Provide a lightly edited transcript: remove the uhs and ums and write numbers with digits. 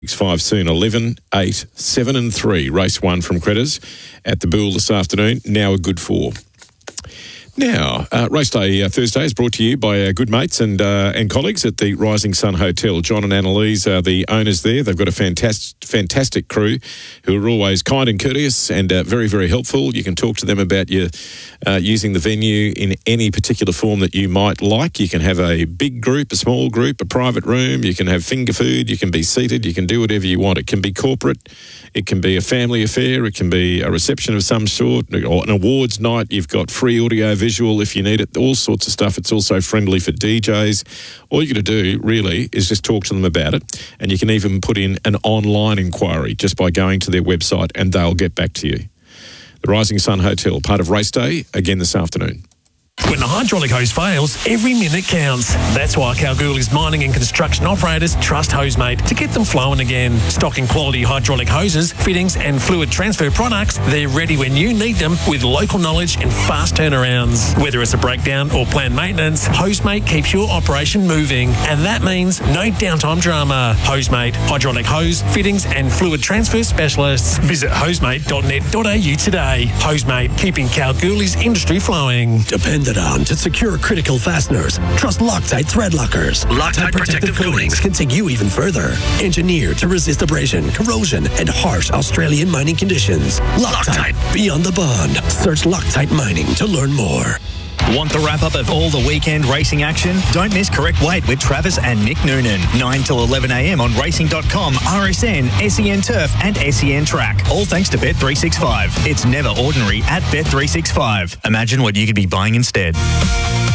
5 soon, 11, 8, 7 and 3. Race 1 from Creditors at the Bull this afternoon. Now a good 4. Now, Race Day Thursday is brought to you by our good mates and colleagues at the Rising Sun Hotel. John and Annalise are the owners there. They've got a fantastic crew who are always kind and courteous and very, very helpful. You can talk to them about your using the venue in any particular form that you might like. You can have a big group, a small group, a private room. You can have finger food. You can be seated. You can do whatever you want. It can be corporate. It can be a family affair. It can be a reception of some sort or an awards night. You've got free audio visual if you need it, all sorts of stuff. It's also friendly for DJs. All you got to do really is just talk to them about it, and you can even put in an online inquiry just by going to their website and they'll get back to you. The Rising Sun Hotel, part of Race Day, again this afternoon. When the hydraulic hose fails, every minute counts. That's why Kalgoorlie's mining and construction operators trust Hosemate to get them flowing again. Stocking quality hydraulic hoses, fittings and fluid transfer products, they're ready when you need them with local knowledge and fast turnarounds. Whether it's a breakdown or planned maintenance, Hosemate keeps your operation moving. And that means no downtime drama. Hosemate, hydraulic hose, fittings and fluid transfer specialists. Visit hosemate.net.au today. Hosemate, keeping Kalgoorlie's industry flowing. Depended on to secure critical fasteners, trust Loctite thread lockers. Loctite protective coatings can take you even further. Engineered to resist abrasion, corrosion, and harsh Australian mining conditions. Loctite, beyond the bond. Search Loctite Mining to learn more. Want the wrap-up of all the weekend racing action? Don't miss Correct Weight with Travis and Nick Noonan. 9 till 11 a.m. on racing.com, RSN, SEN Turf and SEN Track. All thanks to Bet365. It's never ordinary at Bet365. Imagine what you could be buying instead.